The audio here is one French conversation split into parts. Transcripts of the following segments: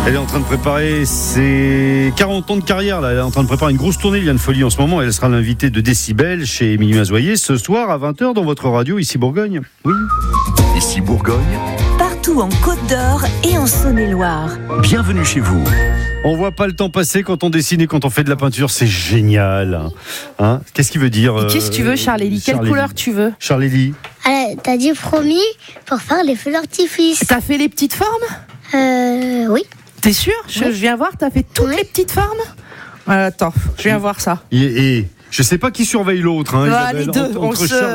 Elle est en train de préparer ses 40 ans de carrière. Là. Elle est en train de préparer une grosse tournée Liane Folly en ce moment. Elle sera l'invitée de Décibel chez Émilie Mazoyer ce soir à 20h dans votre radio, ici Bourgogne. Oui. Ici Bourgogne. Partout en Côte d'Or et en Saône-et-Loire. Bienvenue chez vous. On voit pas le temps passer quand on dessine et quand on fait de la peinture. C'est génial. Hein, qu'est-ce qu'il veut dire Qu'est-ce que tu veux, Charlélie? Quelle couleur tu veux? Charlélie. T'as dit promis pour faire les feux d'artifice. T'as fait les petites formes? Oui. T'es sûr? Je viens voir, t'as fait toutes les petites formes? Attends, je viens voir ça. Et je sais pas qui surveille l'autre. Hein, les deux, on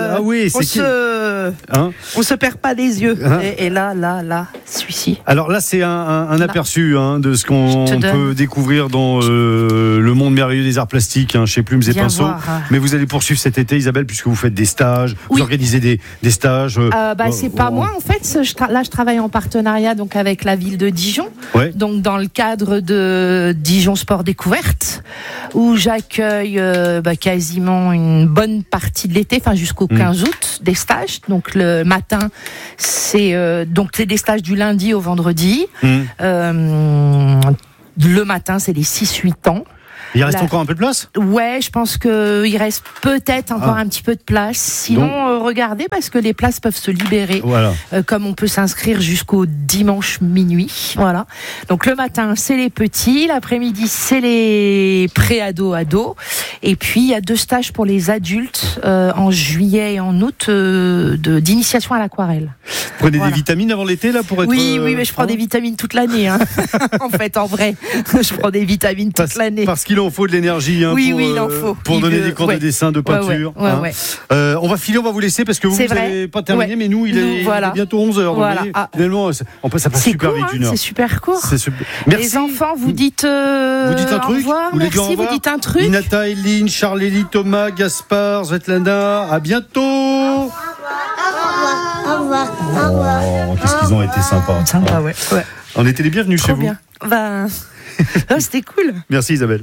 se perd pas les yeux. Hein, et là, celui-ci. Alors là, c'est un aperçu de ce qu'on peut découvrir dans le monde merveilleux des arts plastiques, chez Plumes et Pinceaux. Mais vous allez poursuivre cet été, Isabelle, puisque vous faites des stages, vous organisez des stages. C'est pas moi, en fait. Là, je travaille en partenariat donc avec la ville de Dijon. Ouais. Donc dans le cadre de Dijon Sport Découverte, où j'accueille quasiment une bonne partie de l'été, jusqu'au 15 août, des stages. Donc le matin, c'est des stages du lundi au vendredi. Le matin, c'est les 6-8 ans. Il reste encore un peu de place ? Ouais, je pense qu'il reste peut-être encore un petit peu de place. Sinon, regardez, parce que les places peuvent se libérer. Voilà. Comme on peut s'inscrire jusqu'au dimanche minuit. Voilà. Donc le matin, c'est les petits. L'après-midi, c'est les pré-ados. Et puis, il y a 2 stages pour les adultes en juillet et en août d'initiation à l'aquarelle. Vous prenez des vitamines avant l'été là pour être... Oui, mais je prends des vitamines toute l'année. En vrai, je prends des vitamines toute l'année. Parce qu'il en faut de l'énergie il en faut. Pour donner des cours de dessin, de peinture. On va filer, on va vous laisser parce que vous n'avez pas terminé, mais nous, il est bientôt 11h. Voilà. Finalement, ça passe super vite, une heure. C'est super court. Merci. Les enfants, vous dites un truc. Au revoir. Merci, vous dites un truc. Inata, Eline, Charlélie, Thomas, Gaspard, Svetlana, à bientôt. Au revoir. Oh, qu'est-ce qu'ils ont été sympas. Sympa, ouais. On était les bienvenus chez vous. Bien. C'était cool. Merci Isabelle.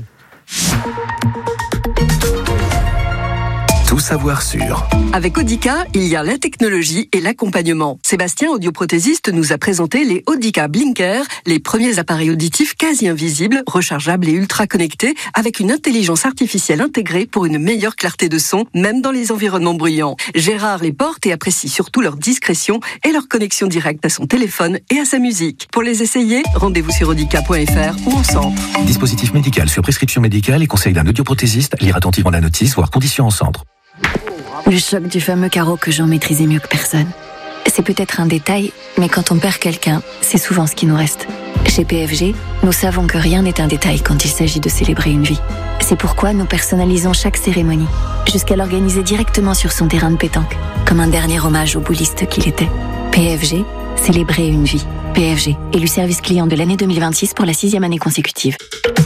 Tout savoir sur. Avec Audica, il y a la technologie et l'accompagnement. Sébastien, audioprothésiste, nous a présenté les Audica Blinker, les premiers appareils auditifs quasi invisibles, rechargeables et ultra connectés, avec une intelligence artificielle intégrée pour une meilleure clarté de son, même dans les environnements bruyants. Gérard les porte et apprécie surtout leur discrétion et leur connexion directe à son téléphone et à sa musique. Pour les essayer, rendez-vous sur audica.fr ou en centre. Dispositif médical sur prescription médicale et conseil d'un audioprothésiste. Lire attentivement la notice, voire conditions en centre. Le choc du fameux carreau que Jean maîtrisait mieux que personne. C'est peut-être un détail, mais quand on perd quelqu'un, c'est souvent ce qui nous reste. Chez PFG, nous savons que rien n'est un détail quand il s'agit de célébrer une vie. C'est pourquoi nous personnalisons chaque cérémonie, jusqu'à l'organiser directement sur son terrain de pétanque, comme un dernier hommage au bouliste qu'il était. PFG, célébrer une vie. PFG, élu service client de l'année 2026 pour la 6e année consécutive.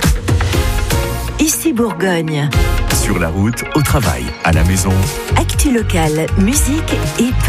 Ici Bourgogne. Sur la route, au travail, à la maison. Actu locale, musique et